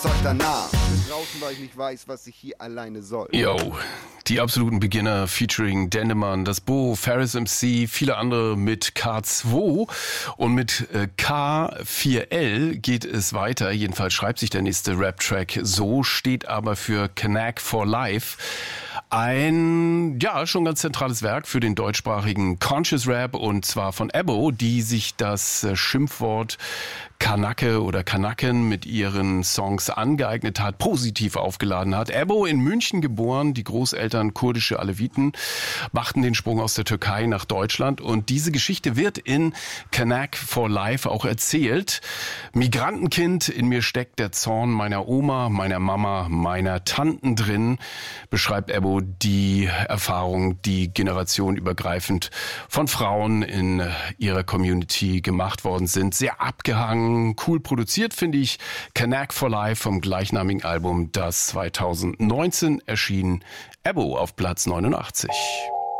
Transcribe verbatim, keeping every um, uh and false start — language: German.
Zeug danach. Bin draußen, weil ich nicht weiß, was ich hier alleine soll. Yo, die absoluten Beginner featuring Dendemann, das Bo, Ferris M C, viele andere mit K zwei und mit äh, K vier L geht es weiter. Jedenfalls schreibt sich der nächste Rap-Track so, steht aber für Knack for Life. Ein, ja, schon ganz zentrales Werk für den deutschsprachigen Conscious Rap und zwar von Ebo, die sich das Schimpfwort Kanake oder Kanaken mit ihren Songs angeeignet hat, positiv aufgeladen hat. Ebo in München geboren, die Großeltern kurdische Aleviten machten den Sprung aus der Türkei nach Deutschland und diese Geschichte wird in Knack for Life auch erzählt. Migrantenkind, in mir steckt der Zorn meiner Oma, meiner Mama, meiner Tanten drin, beschreibt Ebo die Erfahrung, die generationenübergreifend von Frauen in ihrer Community gemacht worden sind. Sehr abgehangen, cool produziert, finde ich. Knack for Life vom gleichnamigen Album, das zwanzig neunzehn erschien. Ebo auf Platz neunundachtzig.